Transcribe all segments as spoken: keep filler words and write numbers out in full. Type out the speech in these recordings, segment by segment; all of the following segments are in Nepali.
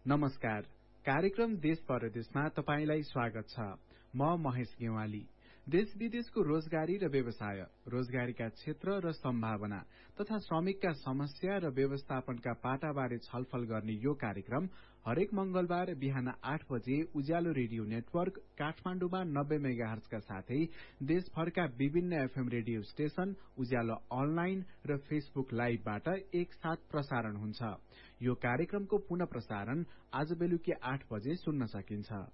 नमस्कार। कार्यक्रम देश परदेशमा तपाईंलाई स्वागत छ। म महेश गेवाली। देश विदेशको रोजगारी र व्यवसाय, रोजगारीका क्षेत्र र सम्भावना तथा श्रमिकका समस्या र व्यवस्थापनका पाटाबारे छलफल गर्ने यो कार्यक्रम हरेक मंगलबार बिहान आठ बजे उज्यालो रेडियो नेटवर्क काठमाडौँमा नब्बे मेगाहर्जका साथै देशभरका विभिन्न एफएम रेडियो स्टेशन, उज्यालो अनलाइन र फेसबुक लाइभबाट एकसाथ प्रसारण हुन्छ। यो कार्यक्रमको पुनः प्रसारण आज बेलुकी आठ बजे सुन्न सकिन्छ।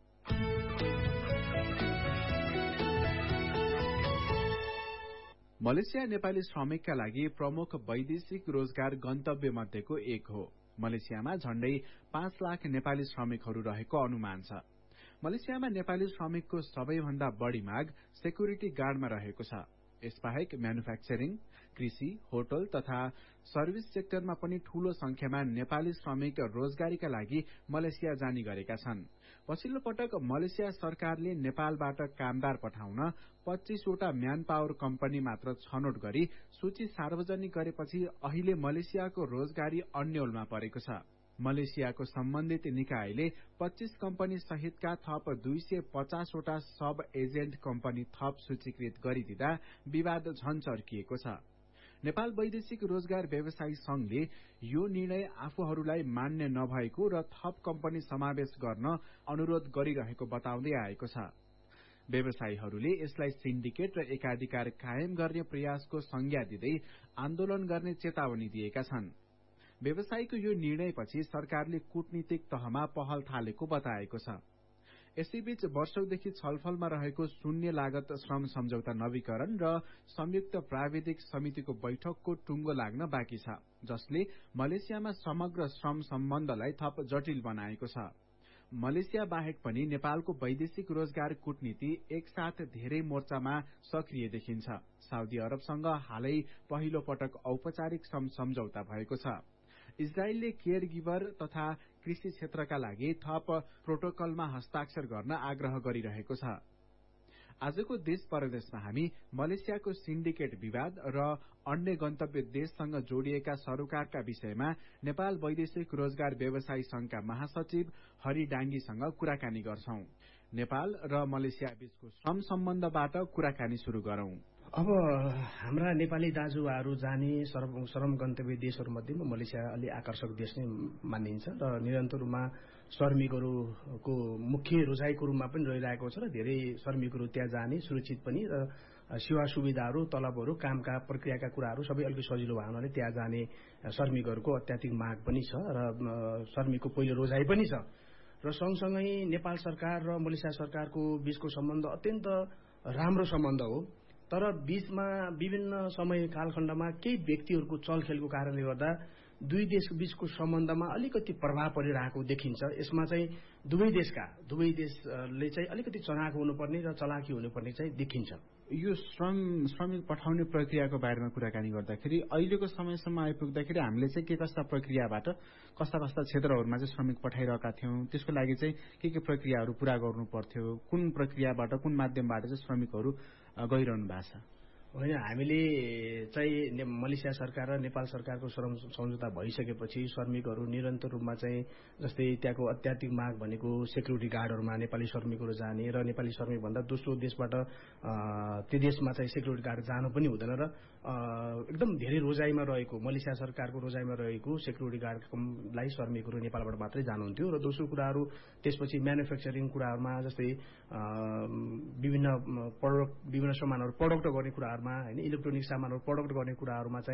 मलेसिया नेपाली श्रमिकका लागि प्रमुख वैदेशिक रोजगार गन्तव्य मध्येको एक हो। मलेसियामा झण्डै पाँच लाख नेपाली श्रमिकहरू रहेको अनुमान छ। मलेसियामा नेपाली श्रमिकको सबैभन्दा बढ़ी माग सेक्युरिटी गार्डमा रहेको छ। यसबाहेक म्यानुफ्याक्चरिङ, कृषि, होटल तथा सर्भिस सेक्टरमा पनि ठूलो संख्यामा नेपाली श्रमिक रोजगारीका लागि मलेसिया जाने गरेका छन्। पछिल्लो पटक मलेसिया सरकारले नेपालबाट कामदार पठाउन पच्चीसवटा म्यान पावर कम्पनी मात्र छनौट गरी सूची सार्वजनिक गरेपछि अहिले मलेसियाको रोजगारी अन्यलमा परेको छ। मलेसियाको सम्बन्धित निकायले पच्चीस कम्पनी सहितका थप दुई सय पचासवटा सब एजेन्ट कम्पनी थप सूचीकृत गरिदिँदा विवाद झन चर्किएको छ। नेपाल वैदेशिक रोजगार व्यवसायी संघले यो निर्णय आफूहरूलाई मान्य नभएको र थप कम्पनी समावेश गर्न अनुरोध गरिरहेको बताउँदै आएको छ। व्यवसायीहरूले यसलाई सिन्डिकेट र एकाधिकार कायम गर्ने प्रयासको संज्ञा दिँदै आन्दोलन गर्ने चेतावनी दिएका छन्। व्यवसायीको यो निर्णयपछि सरकारले कूटनीतिक तहमा पहल थालेको बताएको छ। यसैबीच वर्षौंदेखि छलफलमा रहेको शून्य लागत श्रम सम्झौता नवीकरण र संयुक्त प्राविधिक समितिको बैठकको टुंगो लाग्न बाँकी छ, जसले मलेसियामा समग्र श्रम सम्बन्धलाई थप जटिल बनाएको छ। मलेसिया बाहेक पनि नेपालको वैदेशिक रोजगार कूटनीति एकसाथ धेरै मोर्चामा सक्रिय देखिन्छ। साउदी अरबसँग हालै पहिलो पटक औपचारिक श्रम सम्झौता भएको छ। इजरायलले केयर गिभर तथा कृषि क्षेत्रका लागि थप प्रोटोकलमा हस्ताक्षर गर्न आग्रह गरिरहेको छ। आजको देश परदेशमा हामी मलेसियाको सिन्डिकेट विवाद र अन्य गन्तव्य देशसँग जोडिएका सरोकारका विषयमा नेपाल वैदेशिक रोजगार व्यवसायी संघका महासचिव हरि डाङ्गीसँग कुराकानी गर्छौं। नेपाल र मलेसिया बीचको श्रम सम्बन्धबाट कुराकानी शुरू गरौं। अब हाम्रा नेपाली दाजुभाइहरू जाने श्रम गन्तव्य देशहरू मध्येमा मलेसिया अलि आकर्षक देश नै मानिन्छ र निरन्तर रूपमा श्रमिकहरूको मुख्य रोजाइको रूपमा पनि रहिरहेको छ र धेरै श्रमिकहरू त्यहाँ जाने सुरक्षित पनि र सेवा सुविधाहरू, तलबहरू, कामका प्रक्रियाका कुराहरू सबै अलिक सजिलो भए हुनाले त्यहाँ जाने श्रमिकहरूको अत्याधिक माग पनि छ र श्रमिकको पहिलो रोजाइ पनि छ र सँगसँगै नेपाल सरकार र मलेसिया सरकारको बीचको सम्बन्ध अत्यन्त राम्रो सम्बन्ध हो। तर बीचमा विभिन्न समय कालखण्डमा केही व्यक्तिहरूको चलखेलको कारणले गर्दा दुई देशको बीचको सम्बन्धमा अलिकति प्रभाव परिरहेको देखिन्छ। यसमा चाहिँ दुवै देशका दुवै देशले चाहिँ अलिकति चनाखो हुनुपर्ने र चलाखी हुनुपर्ने चाहिँ देखिन्छ। यो श्रम श्रमिक पठाउने प्रक्रियाको बारेमा कुराकानी गर्दाखेरि अहिलेको समयसम्म आइपुग्दाखेरि हामीले चाहिँ के कस्ता प्रक्रियाबाट कस्ता कस्ता क्षेत्रहरूमा चाहिँ श्रमिक पठाइरहेका थियौं, त्यसको लागि चाहिँ के के प्रक्रियाहरू पूरा गर्नु पर्थ्यो, कुन प्रक्रियाबाट कुन माध्यमबाट चाहिँ श्रमिकहरू गइरहनु भएको छ? होइन, हामीले चाहिँ मलेसिया सरकार र नेपाल सरकारको श्रम सम्झौता भइसकेपछि श्रमिकहरू निरन्तर रूपमा चाहिँ जस्तै त्यहाँको अत्याधिक माग भनेको सेक्युरिटी गार्डहरूमा नेपाली श्रमिकहरू जाने र नेपाली श्रमिक भन्दा दोस्रो देशबाट त्यो देशमा चाहिँ सेक्युरिटी गार्ड जानु पनि हुँदैन र एकदम धेरै रोजाइमा रहेको मलेसिया सरकारको रोजाइमा रहेको सेक्युरिटी गार्डलाई श्रमिकहरू नेपालबाट मात्रै जानुहुन्थ्यो र दोस्रो कुराहरू त्यसपछि म्यानुफ्याक्चरिङ कुराहरूमा जस्तै विभिन्न प्रडक्ट विभिन्न सामानहरू प्रडक्ट गर्ने कुराहरूमा हैन इलेक्ट्रोनिक सामानहरू प्रडक्ट गर्ने कुराहरूमा चाहिँ